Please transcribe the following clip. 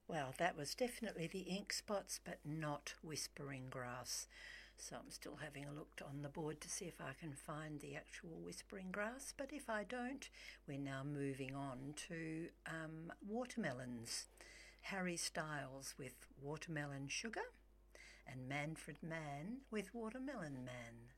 Well, that was definitely the ink spots, but not Whispering Grass. So I'm still having a look on the board to see if I can find the actual Whispering Grass. But if I don't, we're now moving on to watermelons. Harry Styles with Watermelon Sugar and Manfred Mann with Watermelon Man.